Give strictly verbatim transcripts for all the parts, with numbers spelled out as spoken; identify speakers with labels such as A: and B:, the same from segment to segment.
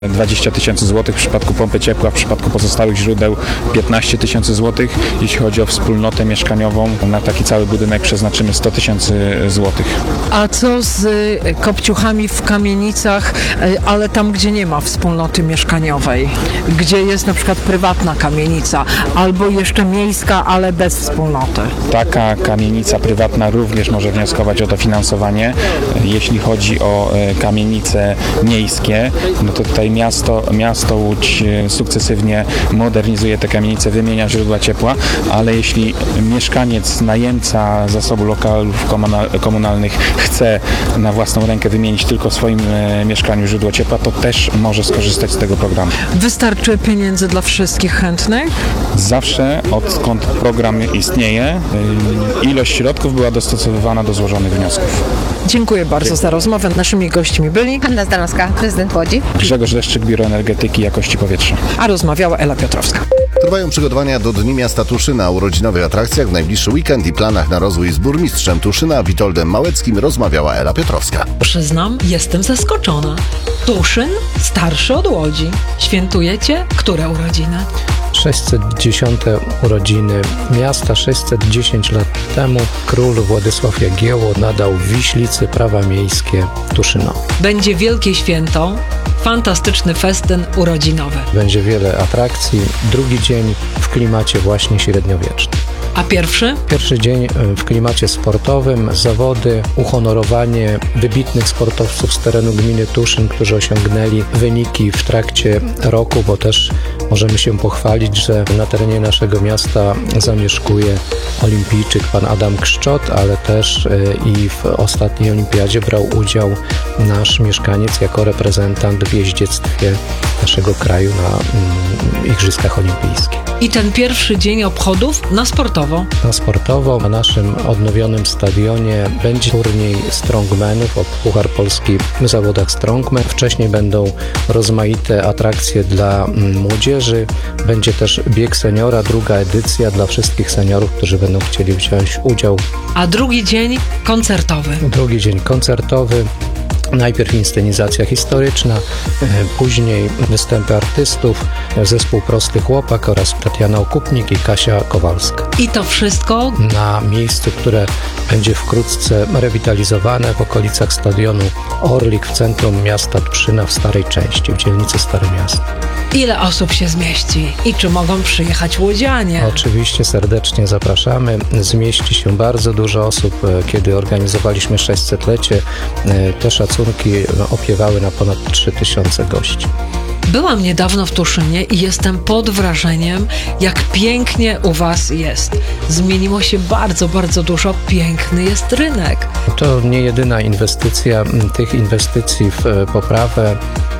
A: dwadzieścia tysięcy złotych w przypadku pompy ciepła, w przypadku pozostałych źródeł piętnaście tysięcy złotych. Jeśli chodzi o wspólnotę mieszkaniową, na taki cały budynek przeznaczymy sto tysięcy złotych.
B: A co z kopciuchami w kamienicach, ale tam, gdzie nie ma wspólnoty mieszkaniowej? Gdzie jest na przykład prywatna kamienica, albo jeszcze miejska, ale bez wspólnoty?
A: Taka kamienica prywatna również może wnioskować o dofinansowanie. Jeśli chodzi o kamienice miejskie, no to tutaj miasto, miasto Łódź sukcesywnie modernizuje te kamienice, wymienia źródła ciepła, ale jeśli mieszkaniec, najemca zasobu lokalów komunalnych chce na własną rękę wymienić tylko w swoim mieszkaniu źródło ciepła, to też może skorzystać z tego programu.
B: Wystarczy pieniędzy dla wszystkich chętnych?
A: Zawsze, odkąd program istnieje, ilość środków była dostosowywana do złożonych wniosków.
B: Dziękuję bardzo za rozmowę. Naszymi gośćmi byli
C: Anna Zdanowska, prezydent Łodzi.
A: Grzegorz Leszczyk, Biuro Energetyki i Jakości Powietrza.
B: A rozmawiała Ela Piotrowska.
D: Trwają przygotowania do Dni Miasta Tuszyna. O urodzinowych atrakcjach w najbliższy weekend i planach na rozwój z burmistrzem Tuszyna Witoldem Małeckim rozmawiała Ela Piotrowska.
E: Przyznam, jestem zaskoczona. Tuszyn starszy od Łodzi. Świętujecie które urodziny?
F: sześćset dziesiąte urodziny miasta. sześćset dziesięć lat temu król Władysław Jagiełło nadał Wiślicy prawa miejskie Tuszynowi.
E: Będzie wielkie święto, fantastyczny festyn urodzinowy.
F: Będzie wiele atrakcji. Drugi dzień w klimacie właśnie średniowiecznym.
E: A pierwszy?
F: Pierwszy dzień w klimacie sportowym, zawody, uhonorowanie wybitnych sportowców z terenu gminy Tuszyn, którzy osiągnęli wyniki w trakcie roku, bo też możemy się pochwalić, że na terenie naszego miasta zamieszkuje olimpijczyk pan Adam Kszczot, ale też i w ostatniej olimpiadzie brał udział nasz mieszkaniec jako reprezentant w jeździectwie naszego kraju na mm, Igrzyskach Olimpijskich.
E: I ten pierwszy dzień obchodów na sportowo.
F: Na sportowo na naszym odnowionym stadionie będzie turniej strongmanów o Puchar Polski w zawodach strongman. Wcześniej będą rozmaite atrakcje dla młodzieży. Będzie też bieg seniora, druga edycja dla wszystkich seniorów, którzy będą chcieli wziąć udział.
E: A drugi dzień koncertowy.
F: Drugi dzień koncertowy. Najpierw inscenizacja historyczna, później występy artystów, zespół Prosty Chłopak oraz Tatiana Okupnik i Kasia Kowalska.
E: I to wszystko
F: na miejscu, które będzie wkrótce rewitalizowane w okolicach stadionu Orlik w centrum miasta Tuszyna w starej części, w dzielnicy Stare Miasto.
E: ile osób się zmieści i czy mogą przyjechać łodzianie?
F: Oczywiście serdecznie zapraszamy. Zmieści się bardzo dużo osób. Kiedy organizowaliśmy sześćsetlecie, te szacunki opiewały na ponad trzy tysiące gości.
E: Byłam niedawno w Tuszynie i jestem pod wrażeniem, jak pięknie u Was jest. Zmieniło się bardzo, bardzo dużo. Piękny jest rynek.
F: To nie jedyna inwestycja. Tych inwestycji w poprawę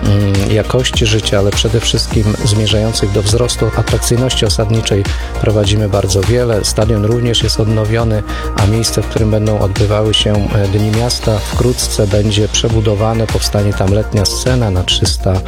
F: jakości życia, ale przede wszystkim zmierzających do wzrostu atrakcyjności osadniczej prowadzimy bardzo wiele. Stadion również jest odnowiony, a miejsce, w którym będą odbywały się Dni Miasta, wkrótce będzie przebudowane. Powstanie tam letnia scena na trzysta